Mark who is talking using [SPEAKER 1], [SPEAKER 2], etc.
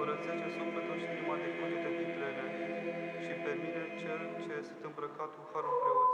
[SPEAKER 1] curățește sufletul și inima de cugete vitrene și pe mine, cel ce sunt îmbrăcat cu harul preoției.